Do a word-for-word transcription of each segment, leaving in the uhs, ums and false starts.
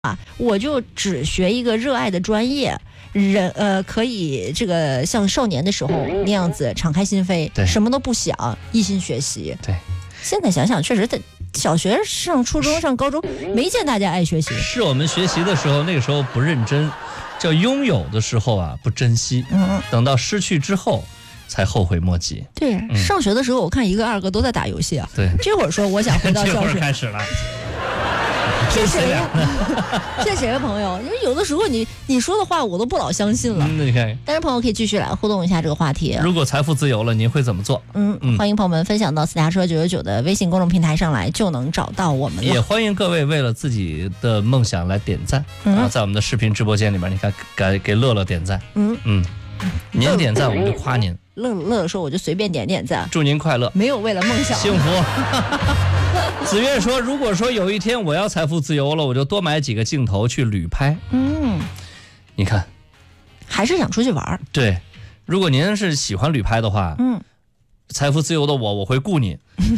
啊，我就只学一个热爱的专业，人呃可以这个像少年的时候那样子敞开心扉， 对， 什么都不想，一心学习。 对， 现在想想，确实在小学上初中上高中，没见大家爱学习。 是我们学习的时候，那个时候不认真，叫拥有的时候啊不珍惜， 嗯， 等到失去之后才后悔莫及。 对，嗯、上学的时候我看一个二个都在打游戏啊。 对， 这会儿说我想回到教室， 这会儿开始了。 这谁呀？这谁呀，朋友？因为有的时候你你说的话我都不老相信了。 嗯，你看， 但是朋友可以继续来互动一下这个话题。 如果财富自由了，您会怎么做？ 嗯，嗯欢迎朋友们分享到私家车九九九的微信公众平台上来，就能找到我们了。 也欢迎各位为了自己的梦想来点赞，嗯、啊，在我们的视频直播间里面，你看给给乐乐点赞。 嗯嗯，您点赞我们就夸您。 乐乐说我就随便点点赞， 祝您快乐， 没有为了梦想幸福。子越说，如果说有一天我要财富自由了，我就多买几个镜头去旅拍。 嗯， 你看， 还是想出去玩。 对，如果您是喜欢旅拍的话， 嗯， 财富自由的我，我会雇你。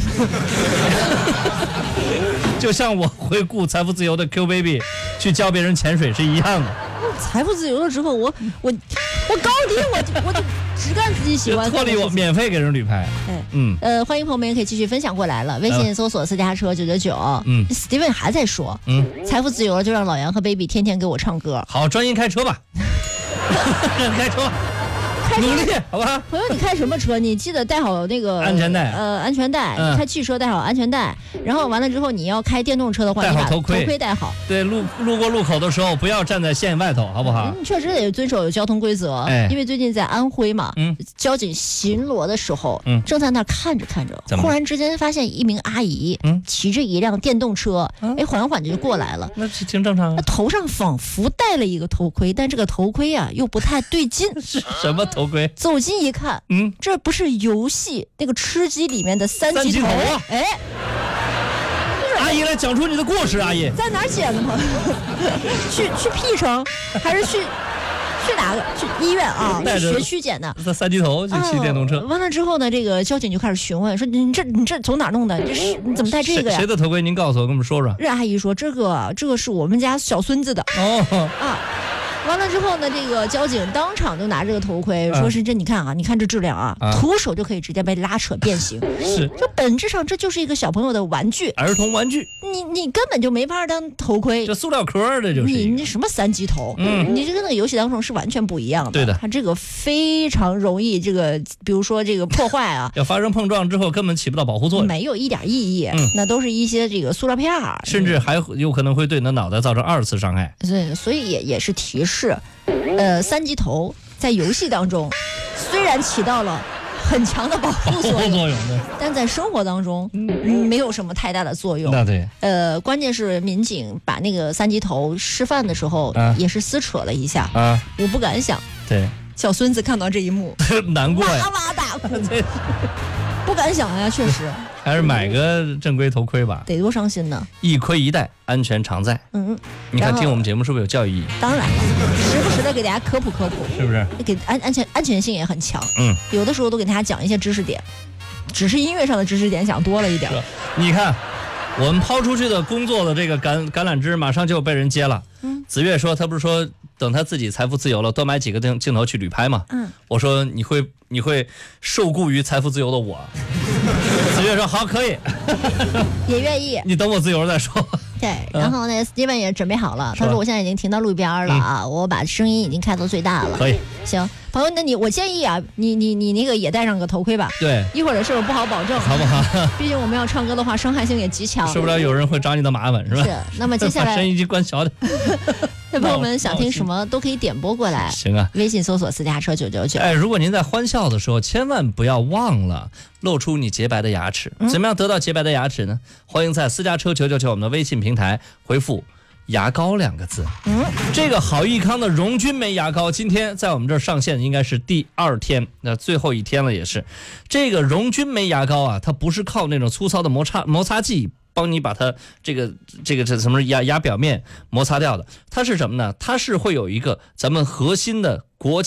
就像我会雇财富自由的 Q Baby 去教别人潜水是一样的。 财富自由了之后，我我我高低我就我就只干自己喜欢， 脱离我免费给人旅拍。 哎，嗯，呃，欢迎朋友们也可以继续分享过来了，微信搜索私家车九九九。嗯 ，Steven 还在说，嗯，财富自由了就让老杨和 Baby 天天给我唱歌。 好，专心开车吧，开车吧。努力，好吧， 朋友，你开什么车？你记得带好那个安全带， 呃，安全带。嗯、开汽车带好安全带，然后完了之后，你要开电动车的话， 戴好头盔， 头盔戴好。 对，路路过路口的时候，不要站在线外头，好不好？ 嗯，确实得遵守交通规则。哎，因为最近在安徽嘛，嗯，交警巡逻的时候，嗯，正在那看着看着，忽然之间发现一名阿姨，嗯，骑着一辆电动车，哎、嗯，缓缓就过来了。 那是挺正常啊。 那头上仿佛戴了一个头盔，但这个头盔啊又不太对劲。 是什么头盔？ 走近一看，嗯，这不是游戏那个吃鸡里面的三级头啊！ 哎， 阿姨来讲出你的故事，阿姨在哪儿捡的吗？去去 P 城还是去去哪个？去医院啊？去学区捡的。 在三级头就骑电动车、 啊。完了之后呢，这个交警就开始询问，说你这你这从哪儿弄的？这是你怎么戴这个呀？ 谁的头盔？您告诉我，跟我们说说。 这阿姨说，这个这个是我们家小孙子的。 哦啊。完了之后呢，这个交警当场就拿这个头盔，说是这你看啊，你看这质量啊，啊徒手就可以直接被拉扯变形。 是， 这本质上这就是一个小朋友的玩具， 儿童玩具。 你你根本就没法当头盔， 这塑料壳的就是你你什么三级头，嗯，你这跟那个游戏当中是完全不一样的。 对的， 它这个非常容易这个，比如说这个破坏啊， 要发生碰撞之后根本起不到保护作用， 没有一点意义。嗯，那都是一些这个塑料片儿， 甚至还有可能会对你的脑袋造成二次伤害。 对，所以也也是提示。呃，三级头在游戏当中虽然起到了很强的保护作用， 作用但在生活当中、嗯、没有什么太大的作用。 那对， 呃，关键是民警把那个三级头示范的时候、啊、也是撕扯了一下啊，我不敢想， 对， 小孙子看到这一幕难过呀， 哇哇大哭，不敢想呀，确实。 还是买个正规头盔吧， 得多伤心呢！ 一盔一戴，安全常在。 嗯， 你看听我们节目是不是有教育意义？ 当然了，时不时的给大家科普科普， 是不是？ 给安安全安全性也很强。嗯，有的时候都给大家讲一些知识点，只是音乐上的知识点讲多了一点。 你看，我们抛出去的工作的这个橄橄榄枝，马上就被人接了。嗯，子越说，他不是说等他自己财富自由了，多买几个镜镜头去旅拍吗？嗯，我说你会你会受雇于财富自由的我。子越说好，可以， 也愿意。 你等我自由再说。 对，然后呢 ，Steven 也准备好了。他说我现在已经停到路边了啊，嗯、我把声音已经开到最大了。 可以。 行，朋友，那你我建议啊，你你你那个也戴上个头盔吧。 对。 一会儿的事儿不好保证， 好不好？ 毕竟我们要唱歌的话，伤害性也极强。 受不了有人会找你的麻烦，是吧？ 是。那么接下来， 把声音机关小点。 那朋友们想听什么都可以点播过来。 行啊。 微信搜索私家车九九九。 哎，如果您在欢笑的时候，千万不要忘了露出你洁白的牙齿。怎么样得到洁白的牙齿呢？欢迎在私家车九九九我们的微信平台回复牙膏两个字。嗯，这个好益康的荣君梅牙膏今天在我们这儿上线，应该是第二天，那最后一天了也是。这个荣君梅牙膏啊，它不是靠那种粗糙的摩擦摩擦剂帮你把它这个这个这什么牙牙表面摩擦掉的，它是什么呢？它是会有一个咱们核心的国家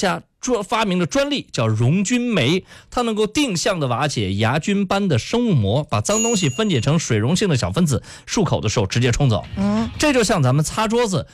专发明的专利叫溶菌酶，它能够定向的瓦解牙菌斑的生物膜，把脏东西分解成水溶性的小分子，漱口的时候直接冲走。嗯，这就像咱们擦桌子